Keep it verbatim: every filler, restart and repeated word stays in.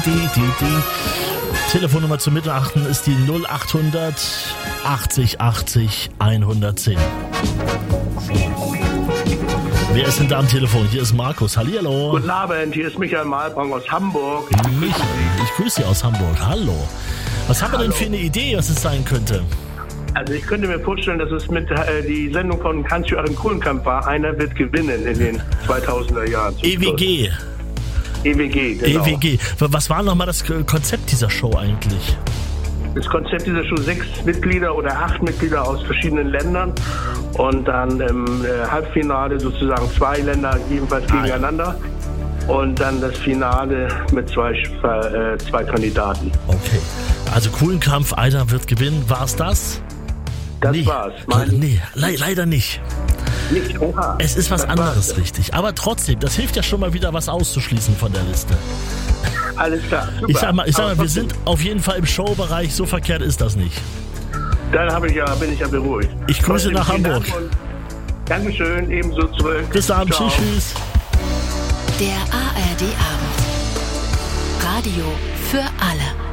Die, die, die. Telefonnummer zum Mittachten ist die null achthundert achtzig achtzig hundertzehn. Wer ist denn da am Telefon? Hier ist Markus. Hallihallo. Guten Abend, hier ist Michael Malbrang aus Hamburg. Michael, ich grüße Sie aus Hamburg. Hallo. Was haben wir denn für eine Idee, was es sein könnte? Also ich könnte mir vorstellen, dass es mit äh, die Sendung von Hans-Joachim Kulenkampff war. Einer wird gewinnen in den zweitausender Jahren. E W G. E W G, genau. E W G. Was war nochmal das Konzept dieser Show eigentlich? Das Konzept dieser Show, sechs Mitglieder oder acht Mitglieder aus verschiedenen Ländern und dann im äh, Halbfinale sozusagen zwei Länder jedenfalls ah, gegeneinander ja. Und dann das Finale mit zwei, äh, zwei Kandidaten. Okay, also Kulenkampff, einer wird gewinnen. War es das? Das nee. war's. Mein nee, le- leider nicht. Nicht, oha. Es ist was das anderes, war's. Richtig. Aber trotzdem, das hilft ja schon mal wieder, was auszuschließen von der Liste. Alles klar, super. Ich sag mal, ich sag mal wir sind auf jeden Fall im Showbereich, so verkehrt ist das nicht. Dann habe ich ja, bin ich ja beruhigt. Ich grüße Trotzdem nach Hamburg. Dank Dankeschön, ebenso zurück. Bis dann, tschüss, tschüss. Der A R D Abend. Radio für alle.